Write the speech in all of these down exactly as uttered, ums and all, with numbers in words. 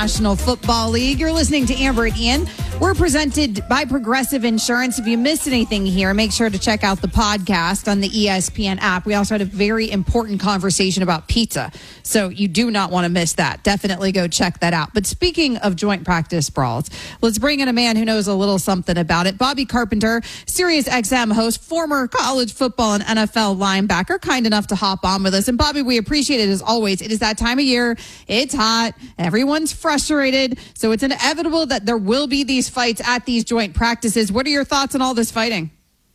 National Football League. You're listening to Amber and Ian. We're presented by Progressive Insurance. If you missed anything here, make sure to check out the podcast on the E S P N app. We also had a very important conversation about pizza, so you do not want to miss that. Definitely go check that out. But speaking of joint practice brawls, let's bring in a man who knows a little something about it. Bobby Carpenter, Sirius X M host, former college football and N F L linebacker, kind enough to hop on with us. And Bobby, we appreciate it as always. It is that time of year. It's hot. Everyone's frustrated. So it's inevitable that there will be these fights at these joint practices. What are your thoughts on all this fighting?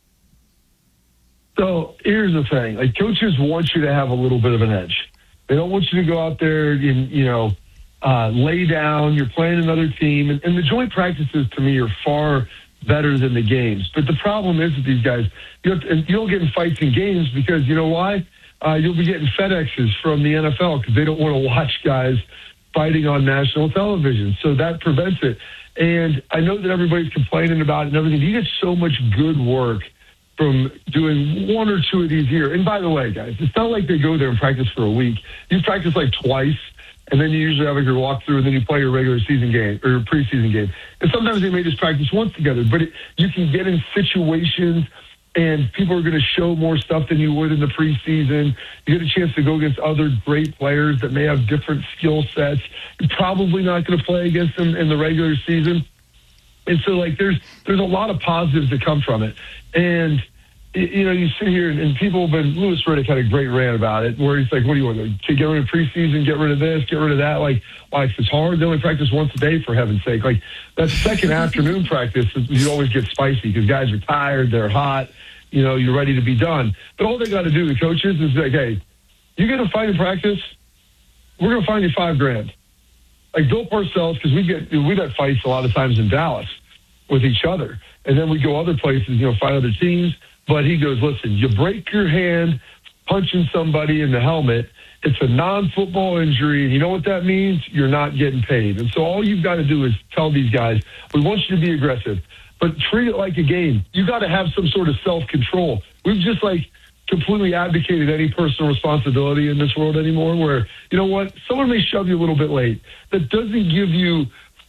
So here's the thing. Like, coaches want you to have a little bit of an edge. They don't want you to go out there and, you know, uh, lay down. You're playing another team. And, and the joint practices, to me, are far better than the games. But the problem is with these guys, you have to, and you'll get in fights in games because, you know why? Uh, you'll be getting FedExes from the N F L because they don't want to watch guys fighting on national television. So that prevents it. And I know that everybody's complaining about it and everything. You get so much good work from doing one or two of these here. And by the way, guys, it's not like they go there and practice for a week. You practice like twice, and then you usually have like your walkthrough, and then you play your regular season game or preseason game. And sometimes they may just practice once together. But it, you can get in situations, and people are going to show more stuff than you would in the preseason. You get a chance to go against other great players that may have different skill sets. You're probably not going to play against them in the regular season. And so, like, there's there's a lot of positives that come from it. And, you know, you sit here, and, and people have been, Louis Riddick had a great rant about it, where he's like, what do you want, to get rid of preseason, get rid of this, get rid of that? Like, like it's hard. They only practice once a day, for heaven's sake. Like, that second afternoon practice, you always get spicy because guys are tired, they're hot, you know, you're ready to be done. But all they got to do, the coaches, is like, hey, you get a fight in practice, we're going to find you five grand. Like Bill Parcells, because we get we get fights a lot of times in Dallas with each other, and then we go other places, you know, fight other teams. But he goes, listen, you break your hand punching somebody in the helmet, it's a non-football injury, and you know what that means? You're not getting paid. And so all you've got to do is tell these guys, we want you to be aggressive, but treat it like a game. You got to have some sort of self-control. We've just like completely abdicated any personal responsibility in this world anymore, where, you know what, someone may shove you a little bit late. That doesn't give you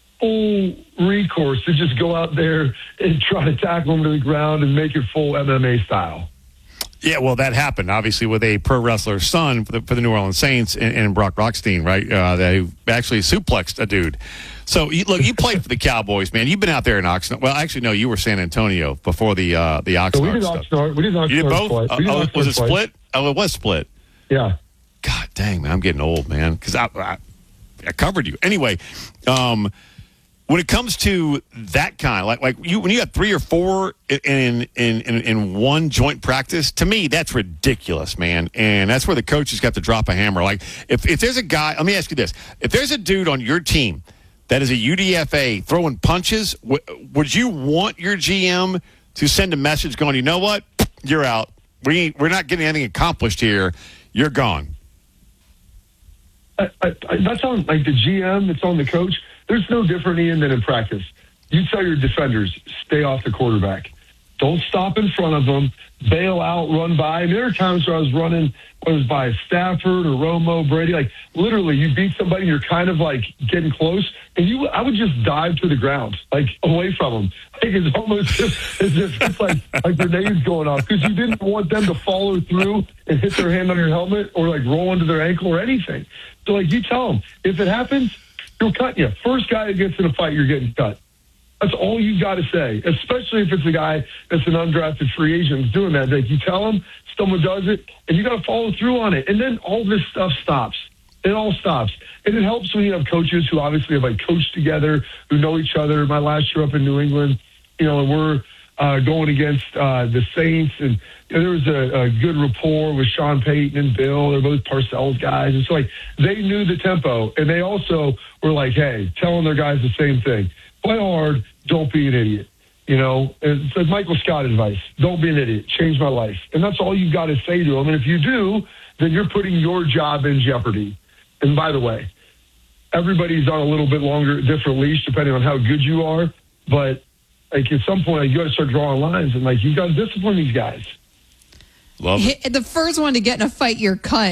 full recourse to just go out there and try to tackle them to the ground and make it full M M A style. Yeah, well, that happened, obviously, with a pro wrestler's son for the, for the New Orleans Saints and, and Brock Rockstein, right? Uh, they actually suplexed a dude. So, you, look, you played for the Cowboys, man. You've been out there in Oxnard. Well, actually, no, you were San Antonio before the uh, the Oxnard so we did stuff. Oxnard. We did Oxnard. You did both? Twice. Uh, We did oh, Oxnard was it twice. split? Oh, it was split. Yeah. God dang, man, I'm getting old, man, because I, I, I covered you. Anyway, um, when it comes to that kind, like like you when you got three or four in in, in in one joint practice, to me that's ridiculous, man. And that's where the coaches got to drop a hammer. Like if if there's a guy, let me ask you this: if there's a dude on your team that is a U D F A throwing punches, w- would you want your G M to send a message going, you know what, you're out. We ain't, we're not getting anything accomplished here. You're gone. I, I, I, that's on like the G M. It's on the coach. There's no different, Ian, than in practice. You tell your defenders, stay off the quarterback. Don't stop in front of them. Bail out, run by. And there are times where I was running, whether it was by Stafford or Romo, Brady, like literally you beat somebody, you're kind of like getting close, and you, I would just dive to the ground, like away from them. Like it's almost just, it's just it's like, like grenades going off because you didn't want them to follow through and hit their hand on your helmet or like roll into their ankle or anything. So like you tell them, if it happens, he'll cut you. First guy that gets in a fight, you're getting cut. That's all you got to say, especially if it's a guy that's an undrafted free agent who's doing that. Like you tell him, someone does it, and you got to follow through on it. And then all this stuff stops. It all stops. And it helps when you have coaches who obviously have like coached together, who know each other. My last year up in New England, you know, and we're uh, going against uh, the Saints, and you know, there was a, a good rapport with Sean Payton and Bill. They're both Parcells guys. And so like they knew the tempo, and they also were like, hey, telling their guys the same thing. Play hard, don't be an idiot. You know, it's like Michael Scott advice. Don't be an idiot. Change my life. And that's all you've got to say to them. And if you do, then you're putting your job in jeopardy. And by the way, everybody's on a little bit longer, different leash depending on how good you are. But like at some point, like, you got to start drawing lines, and like you got to discipline these guys. Love it. The first one to get in a fight, you're cut.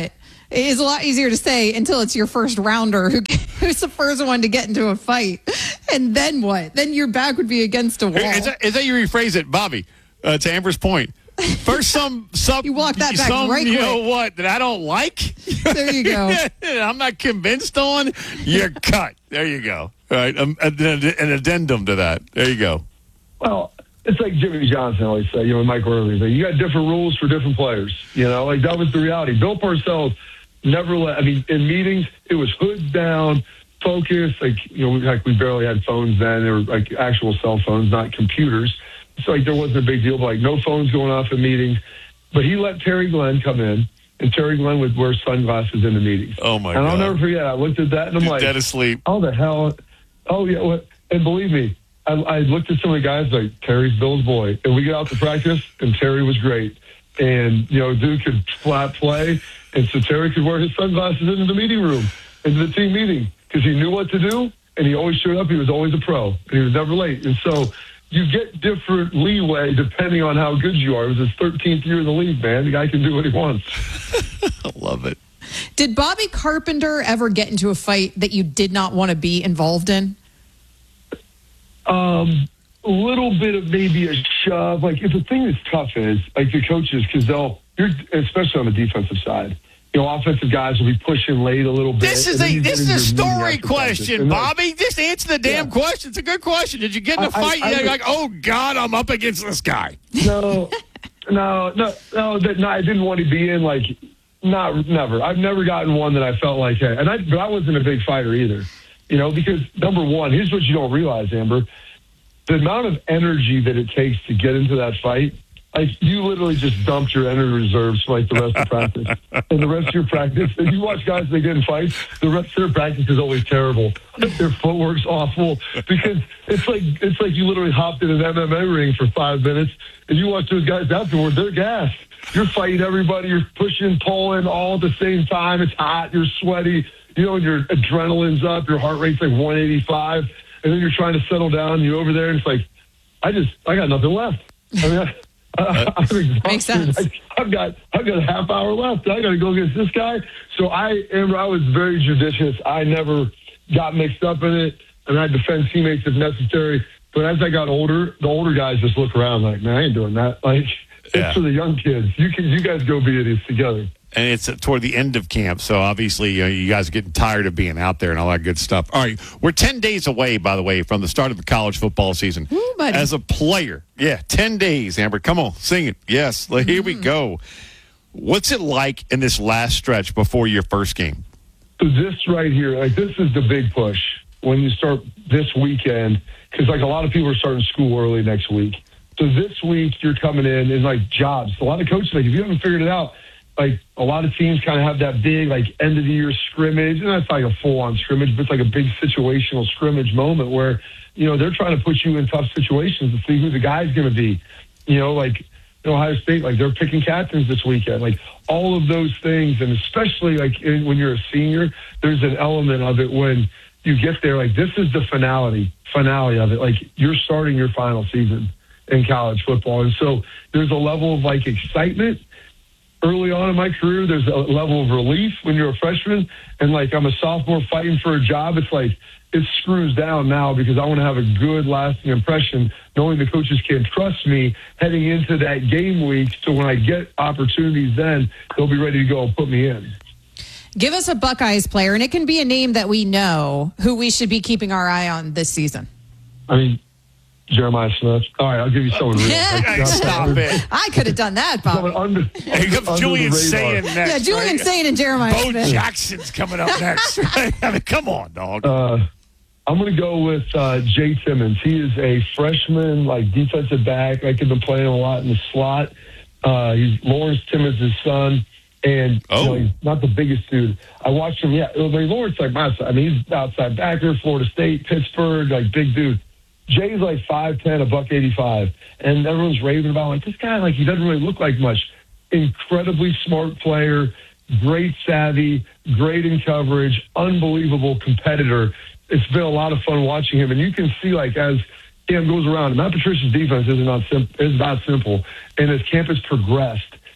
It's a lot easier to say until it's your first rounder who, who's the first one to get into a fight. And then what? Then your back would be against a wall. Is that, is that you rephrase it, Bobby, uh, to Amber's point? First, some, some you walk that back some, right you quick. know what, that I don't like. There you go. I'm not convinced on. You're cut. There you go. All right, um, an, an addendum to that. There you go. Well, it's like Jimmy Johnson always said, you know, Mike Worley, like, you got different rules for different players. You know, like that was the reality. Bill Parcells never let, I mean, in meetings, it was hoods down, focus. Like, you know, like we barely had phones then. They were like actual cell phones, not computers. So like there wasn't a big deal, but like no phones going off in meetings. But he let Terry Glenn come in, and Terry Glenn would wear sunglasses in the meetings. Oh, my and God. And I'll never forget, I looked at that, and I'm He's like, dead asleep. Oh, the hell? Oh, yeah. What? And believe me, I, I looked at some of the guys like, Terry's Bill's boy. And we get out to practice, and Terry was great. And, you know, dude could flat play. And so Terry could wear his sunglasses into the meeting room, into the team meeting, because he knew what to do, and he always showed up. He was always a pro, and he was never late. And so you get different leeway depending on how good you are. It was his thirteenth year in the league, man. The guy can do what he wants. I love it. Did Bobby Carpenter ever get into a fight that you did not want to be involved in? Um, a little bit of maybe a shove. Like, if the thing that's tough is, like, the coaches, because they'll, you're, especially on the defensive side, you know, offensive guys will be pushing late a little bit. This is a this is a story question, Bobby. Just answer the damn yeah. question. It's a good question. Did you get in a I, fight? I, You're I, like, oh God, I'm up against this guy. No, no, no, no, that, no. I didn't want to be in. Like, not never. I've never gotten one that I felt like, hey, and I, but I wasn't a big fighter either. You know, because number one, here's what you don't realize, Amber: the amount of energy that it takes to get into that fight. Like, you literally just dumped your energy reserves for, like, the rest of practice. And the rest of your practice, if you watch guys that get in fights, the rest of their practice is always terrible. Their footwork's awful because it's like it's like you literally hopped in an M M A ring for five minutes, and you watch those guys afterward, they're gassed. You're fighting everybody. You're pushing, pulling all at the same time. It's hot. You're sweaty. You know, your adrenaline's up. Your heart rate's like one eighty-five. And then you're trying to settle down. You're over there, and it's like, I just, I got nothing left. I mean, I, Uh, I'm exhausted. Makes sense. I, I've got I've got a half hour left. I got to go against this guy. So I am. I was very judicious. I never got mixed up in it, and I defend teammates if necessary. But as I got older, the older guys just look around like, man, I ain't doing that. Like, Yeah. it's for the young kids. You can you guys go be idiots together. And it's toward the end of camp, so obviously you know, you guys are getting tired of being out there and all that good stuff. All right, we're ten days away, by the way, from the start of the college football season. Ooh, buddy. As a player, yeah, ten days, Amber. Come on, sing it. Yes, here mm-hmm. we go. What's it like in this last stretch before your first game? So this right here, like this is the big push when you start this weekend, because like a lot of people are starting school early next week. So this week you're coming in and like jobs. A lot of coaches, like if you haven't figured it out, like a lot of teams kind of have that big like end of the year scrimmage, and that's like a full on scrimmage, but it's like a big situational scrimmage moment where, you know, they're trying to put you in tough situations to see who the guy's going to be. You know, like in Ohio State, like they're picking captains this weekend, like all of those things. And especially like in, when you're a senior, there's an element of it when you get there, like this is the finality, finale of it. Like you're starting your final season in college football. And so there's a level of like excitement. Early on in my career, there's a level of relief when you're a freshman. And, like, I'm a sophomore fighting for a job. It's like it screws down now because I want to have a good, lasting impression, knowing the coaches can trust me heading into that game week. So when I get opportunities then, they'll be ready to go and put me in. Give us a Buckeyes player, and it can be a name that we know who we should be keeping our eye on this season. I mean, Jeremiah Smith. All right, I'll give you someone real. Yeah. Stop it. I could have done that, Bob. Under, Here comes under Julian the radar. Saying next. Yeah, Julian right? Saying and Jeremiah Bo Smith. Jackson's coming up next. I mean, come on, dog. Uh, I'm going to go with uh, Jay Timmons. He is a freshman, like defensive back. Like he's been playing a lot in the slot. Uh, he's Lawrence Timmons' son, and oh. you know, he's not the biggest dude. I watched him. Yeah, I mean, Lawrence like my son. I mean, he's outside backer, Florida State, Pittsburgh, like big dude. Jay's like five ten, a buck eighty-five, and everyone's raving about like this guy. Like he doesn't really look like much. Incredibly smart player, great savvy, great in coverage, unbelievable competitor. It's been a lot of fun watching him, and you can see like as camp goes around, Matt Patricia's defense is not sim- is not simple, and as camp has progressed,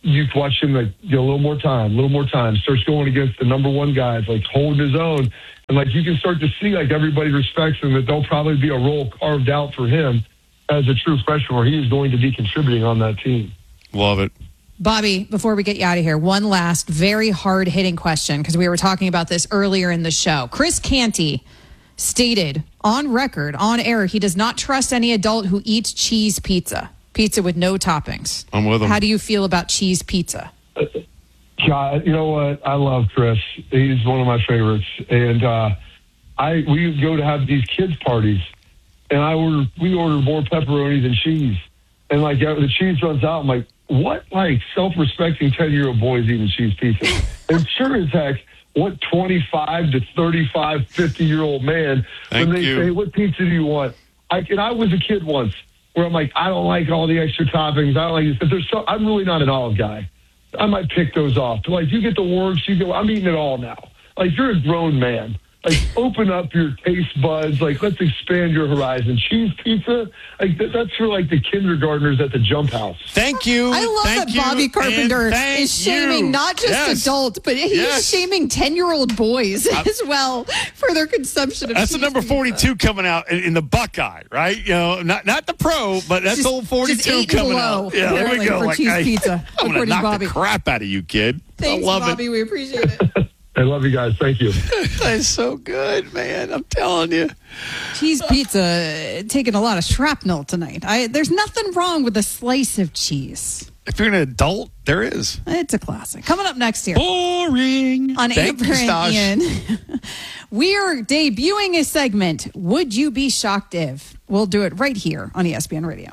you watch him like get a little more time, a little more time, starts going against the number one guys, like holding his own. And like you can start to see like everybody respects him, that there'll probably be a role carved out for him as a true freshman where he is going to be contributing on that team. Love it. Bobby, before we get you out of here, one last very hard-hitting question, because we were talking about this earlier in the show. Chris Canty stated on record, on air, he does not trust any adult who eats cheese pizza. Pizza with no toppings. I'm with him. How do you feel about cheese pizza? God, you know what? I love Chris. He's one of my favorites. And uh, I we go to have these kids' parties, and I order we order more pepperoni than cheese. And like the cheese runs out, I'm like, what like self-respecting ten-year-old boy is eating cheese pizza? And sure as heck, what twenty-five to thirty-five, fifty-year-old man, Thank when they you. say, what pizza do you want? I, and I was a kid once where I'm like, I don't like all the extra toppings. I don't like this. But there's so, I'm really not an olive guy. I might pick those off. But like, you get the works, you go, I'm eating it all now. Like, you're a grown man. Like, open up your taste buds. Like, let's expand your horizon. Cheese pizza, like that, that's for like the kindergartners at the jump house. Thank you. I love Thank that you, Bobby Carpenter and thank is shaming you. not just Yes. adults, but he's Yes. shaming ten-year-old boys as well for their consumption of That's the cheese number pizza. forty-two coming out in, in the Buckeye, right? You know, not not the pro, but that's Just- old forty-two just eight coming below, out. Yeah, there we apparently, go. for Like, cheese I, pizza, I'm going to according to knock Bobby. the crap out of you, kid. Thanks, I love Bobby. it. We appreciate it. I love you guys. Thank you. That's so good, man. I'm telling you. Cheese pizza taking a lot of shrapnel tonight. I, there's nothing wrong with a slice of cheese. If you're an adult, there is. It's a classic. Coming up next year Boring. on Thank Amber you, and Stash. Ian, we are debuting a segment, Would You Be Shocked If? We'll do it right here on E S P N Radio.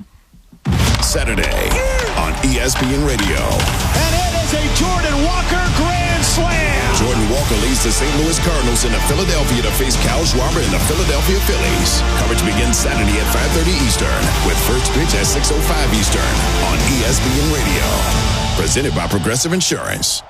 Saturday on E S P N Radio. And it is a Jordan Walker grand slam. Jordan Walker leads the Saint Louis Cardinals into Philadelphia to face Kyle Schwarber and the Philadelphia Phillies. Coverage begins Saturday at five thirty Eastern with first pitch at six oh five Eastern on E S P N Radio. Presented by Progressive Insurance.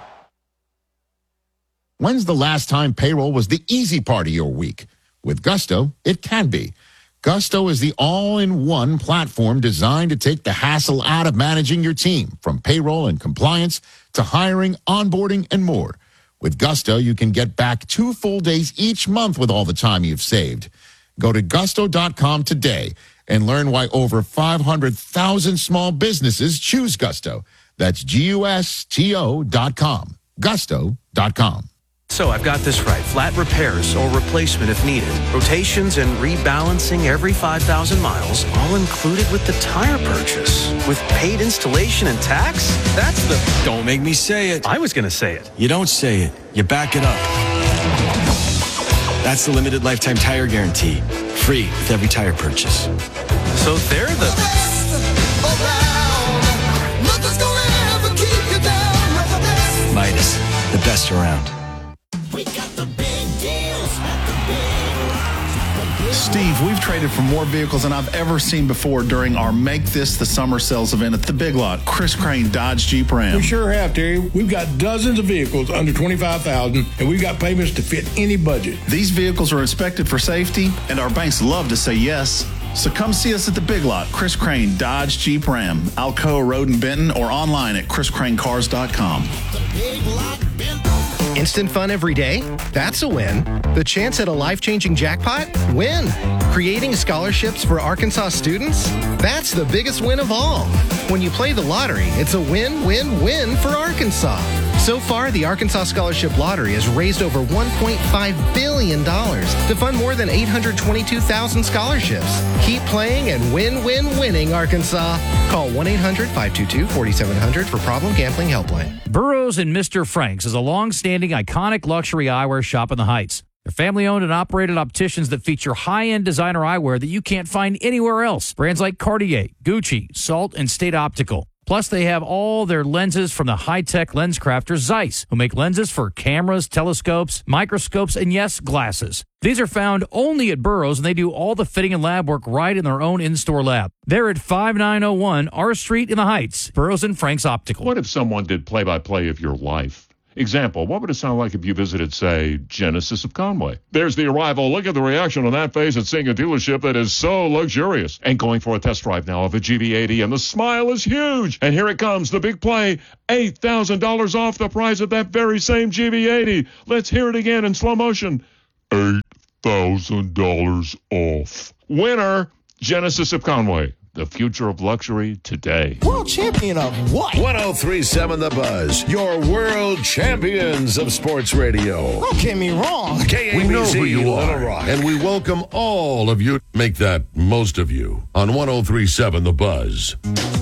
When's the last time payroll was the easy part of your week? With Gusto, it can be. Gusto is the all-in-one platform designed to take the hassle out of managing your team, from payroll and compliance to hiring, onboarding, and more. With Gusto, you can get back two full days each month with all the time you've saved. Go to gusto dot com today and learn why over five hundred thousand small businesses choose Gusto. That's G U S T O dot com. gusto dot com. So I've got this right. Flat repairs or replacement if needed. Rotations and rebalancing every five thousand miles, all included with the tire purchase. With paid installation and tax? That's the... Don't make me say it. I was going to say it. You don't say it. You back it up. That's the limited lifetime tire guarantee. Free with every tire purchase. So they're the... Midas, the best around. Steve, we've traded for more vehicles than I've ever seen before during our Make This the Summer Sales event at the Big Lot. Chris Crane, Dodge Jeep Ram. We sure have, Terry. We've got dozens of vehicles under twenty-five thousand dollars, and we've got payments to fit any budget. These vehicles are inspected for safety, and our banks love to say yes. So come see us at the Big Lot. Chris Crane, Dodge Jeep Ram, Alcoa Road in Benton, or online at chris crane cars dot com. Instant fun every day? That's a win. The chance at a life-changing jackpot? Win. Creating scholarships for Arkansas students? That's the biggest win of all. When you play the lottery, it's a win-win-win for Arkansas. So far, the Arkansas Scholarship Lottery has raised over one point five billion dollars to fund more than eight hundred twenty-two thousand scholarships. Keep playing and win-win-winning, Arkansas. Call one eight hundred five two two four seven zero zero for Problem Gambling Helpline. Burroughs and Mister Franks is a long-standing, iconic luxury eyewear shop in the Heights. They're family-owned and operated opticians that feature high-end designer eyewear that you can't find anywhere else. Brands like Cartier, Gucci, Salt, and State Optical. Plus, they have all their lenses from the high-tech lens crafter Zeiss, who make lenses for cameras, telescopes, microscopes, and yes, glasses. These are found only at Burroughs, and they do all the fitting and lab work right in their own in-store lab. They're at five nine oh one R Street in the Heights, Burroughs and Franks Optical. What if someone did play-by-play of your life? Example, what would it sound like if you visited, say, Genesis of Conway? There's the arrival. Look at the reaction on that face at seeing a dealership that is so luxurious. And going for a test drive now of a G V eighty, and the smile is huge. And here it comes, the big play, eight thousand dollars off the price of that very same G V eighty. Let's hear it again in slow motion. eight thousand dollars off. Winner, Genesis of Conway. The future of luxury today. World champion of what? one oh three point seven The Buzz, your world champions of sports radio. Don't get me wrong. K A B C, we know who you Little are, Rock. and we welcome all of you. Make that most of you on one oh three point seven The Buzz.